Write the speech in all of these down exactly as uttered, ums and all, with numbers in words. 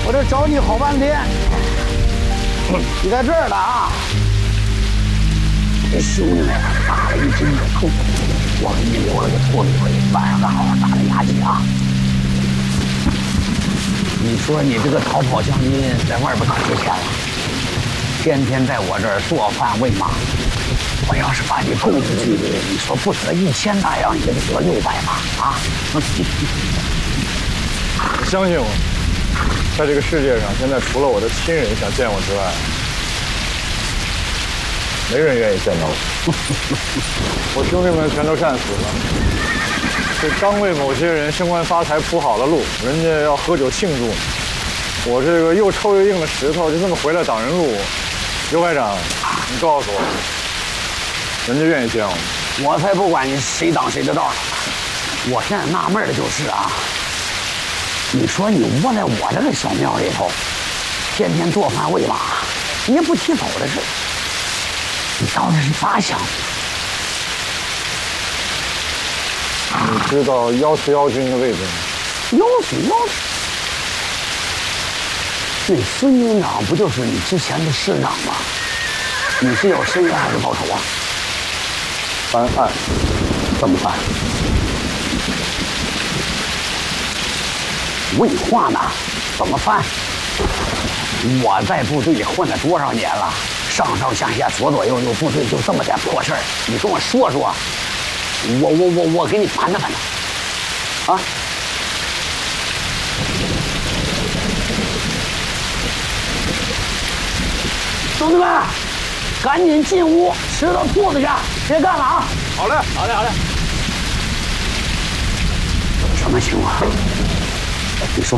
我这找你好半天，你在这儿呢啊！这兄弟们打了一身的痛，我给你留了个托底，晚上好好打个牙祭啊！你说你这个逃跑将军在外边可值钱了，天天在我这儿做饭喂马。我要是把你供出去，你说不得一千大洋，也得得六百吧？啊！ 你相信我，在这个世界上，现在除了我的亲人想见我之外，没人愿意见到我。我兄弟们全都战死了，这刚为某些人升官发财铺好了路，人家要喝酒庆祝，我这个又臭又硬的石头就这么回来挡人路。刘排长，你告诉我，人家愿意见我？ 我才不管你谁挡谁的道呢！我现在纳闷的就是啊，你说你窝在我这个小庙里头，天天做饭喂马，你也不提走的事，你到底是咋想的？ 你知道幺四幺军的位置吗？ 幺四幺，那孙军长不就是你之前的师长吗？你是要申冤还是报仇啊？ 翻案。 怎么办？问话呢？怎么翻？我在部队里混了多少年了，上上下下左左右右部队就这么点破事儿，你跟我说说，我我我我给你盘着盘着，啊！兄弟们，赶紧进屋吃到兔子去，别干了啊！ 好嘞，好嘞，好嘞。 什么情况？你说。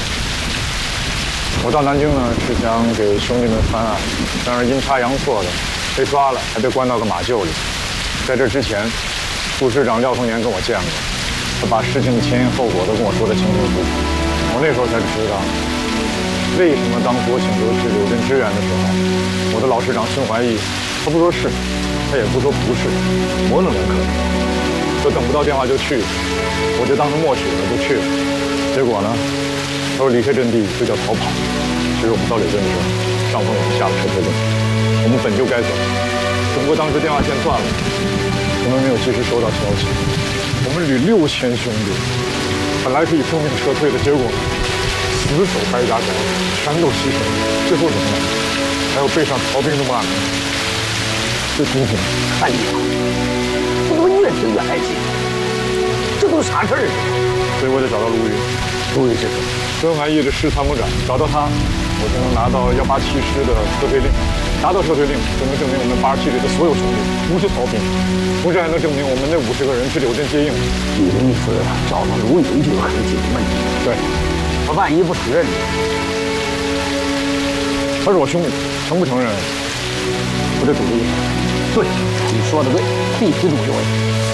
我到南京呢，是想给兄弟们翻案，但是阴差阳错的被抓了，还被关到个马厩里。在这之前，副师长廖丰年跟我见过，他把事情的前因后果都跟我说得清清楚楚。我那时候才知道，为什么当初我请求去柳镇支援的时候，我的老师长孙怀义，他不说是，他也不说不是，模棱两可的，说等不到电话就去，我就当成默许了，就去了。结果呢？他说离开阵地就叫逃跑。其实我们到柳镇的时候，上峰已经下了撤退令，我们本就该走，只不过当时电话线断了，我们没有及时收到消息。我们旅六千兄弟，本来可以奉命撤退的，结果死守白家寨，全都牺牲了。最后怎么样？还有背上逃兵的骂名。这军情， 看你啊，我怎么越听越来气？这都是啥事儿啊？ 所以我得找到卢云。 卢云是谁？ 孙怀义的师参谋长，找到他，我就能拿到幺八七师的撤退令。拿到撤退令，就能证明我们八十七旅的所有兄弟不是逃兵，同时还能证明我们那五十个人去柳镇接应。你的意思， 找到卢云就可能解决问题？ 对。 他万一不承认呢？ 他是我兄弟，承不承认，我得赌一把。 对，你说的对，必须赌一回。